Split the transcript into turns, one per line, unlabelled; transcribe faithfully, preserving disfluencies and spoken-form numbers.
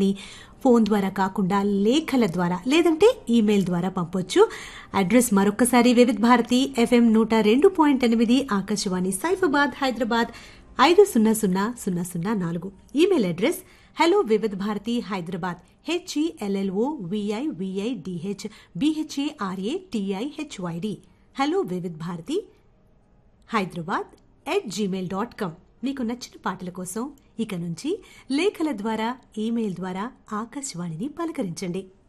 సందేశాన్ని ఫోన్ ద్వారా కాకుండా లేఖల ద్వారా లేదంటే ఈమెయిల్ ద్వారా పంపొచ్చు. అడ్రస్ మరొకసారి వివిధ్ భారతి ఎఫ్ఎం నూట రెండు పాయింట్ ఎనిమిది ఆకాశవాణి సైఫాబాద్ హైదరాబాద్ ఐదు సున్నా సున్నా సున్నా సున్నా నాలుగు. Email address hello Vividh Bharati Hyderabad HELLO విఐవిఐడిహెచ్ బిహెచ్ఏఆర్ఏ టిఐహెచ్వైడి hello Vividh Bharati Hyderabad at Gmail dot com. మీకు నచ్చిన పాటల కోసం ఇక నుంచి లేఖల ద్వారా ఈమెయిల్ ద్వారా ఆకాశవాణిని పలకరించండి.